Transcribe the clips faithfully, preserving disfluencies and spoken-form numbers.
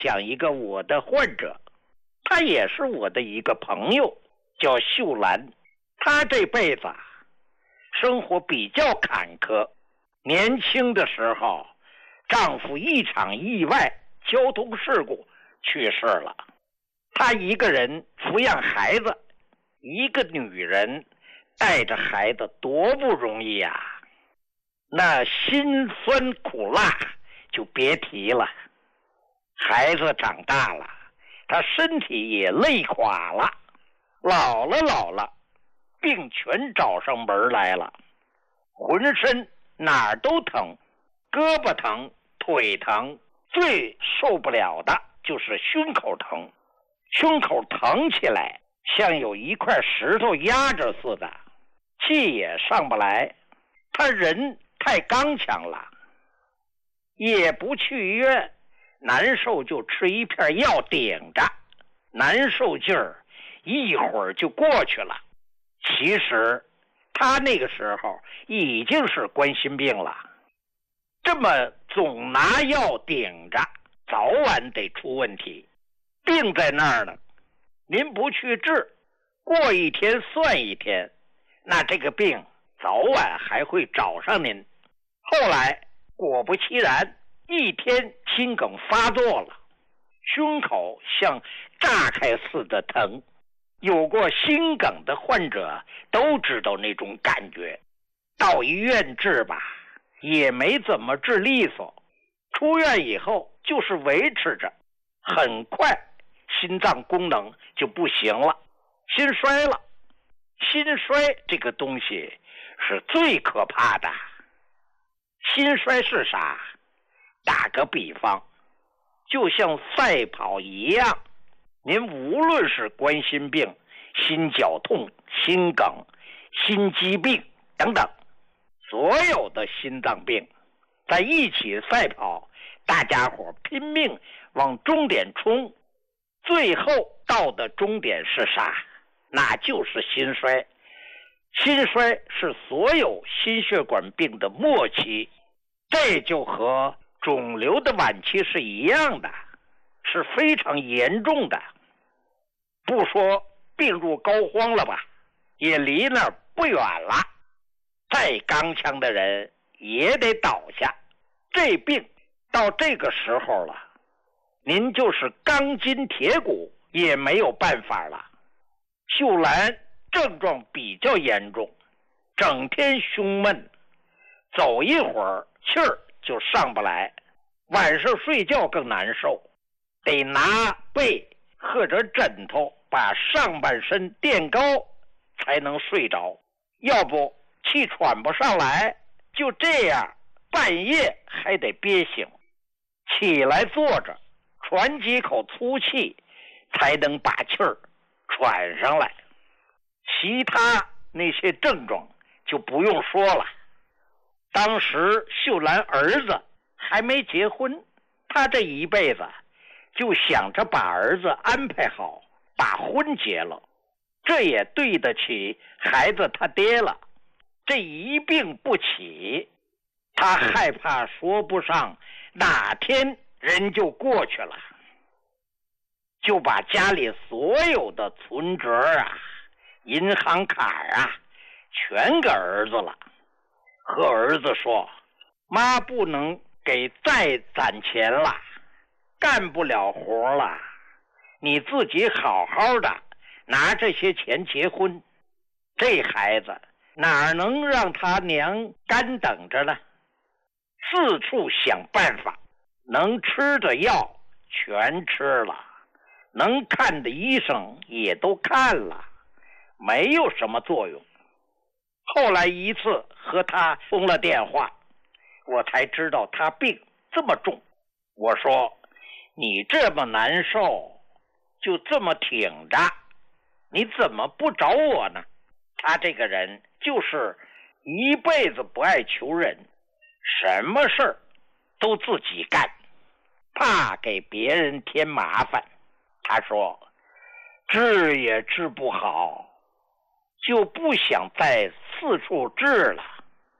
讲一个我的患者，他也是我的一个朋友，叫秀兰。她这辈子生活比较坎坷，年轻的时候丈夫一场意外交通事故去世了，她一个人抚养孩子，一个女人带着孩子多不容易啊，那辛酸苦辣就别提了。孩子长大了，他身体也累垮了，老了老了，病全找上门来了，浑身哪儿都疼，胳膊疼，腿疼，最受不了的就是胸口疼，胸口疼起来像有一块石头压着似的，气也上不来，他人太刚强了，也不去医院，难受就吃一片药顶着，难受劲儿一会儿就过去了。其实他那个时候已经是冠心病了，这么总拿药顶着，早晚得出问题。病在那儿呢，您不去治，过一天算一天，那这个病早晚还会找上您。后来果不其然，一天心梗发作了，胸口像炸开似的疼，有过心梗的患者都知道那种感觉。到医院治吧，也没怎么治利索，出院以后就是维持着，很快心脏功能就不行了，心衰了。心衰这个东西是最可怕的。心衰是啥？打个比方，就像赛跑一样，您无论是冠心病、心绞痛、心梗、心肌病等等，所有的心脏病在一起赛跑，大家伙拼命往终点冲，最后到的终点是啥？那就是心衰。心衰是所有心血管病的末期，这就和肿瘤的晚期是一样的，是非常严重的。不说病入膏肓了吧，也离那儿不远了。再刚强的人也得倒下。这病到这个时候了，您就是钢筋铁骨也没有办法了。秀兰症状比较严重，整天胸闷，走一会儿气儿就上不来，晚上睡觉更难受，得拿被或者枕头把上半身垫高才能睡着，要不气喘不上来，就这样半夜还得憋醒，起来坐着喘几口粗气才能把气儿喘上来。其他那些症状就不用说了。当时秀兰儿子还没结婚，他这一辈子就想着把儿子安排好，把婚结了，这也对得起孩子他爹了。这一病不起，他害怕说不上哪天人就过去了，就把家里所有的存折啊、银行卡啊全给儿子了，和儿子说，妈不能给再攒钱了，干不了活了，你自己好好的拿这些钱结婚。这孩子哪能让他娘干等着呢？四处想办法，能吃的药全吃了，能看的医生也都看了，没有什么作用。后来一次和他通了电话，我才知道他病这么重。我说，你这么难受，就这么挺着，你怎么不找我呢？他这个人就是一辈子不爱求人，什么事儿都自己干，怕给别人添麻烦。他说，治也治不好，就不想再四处治了。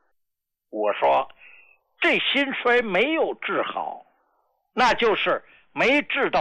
我说，这心衰没有治好，那就是没治到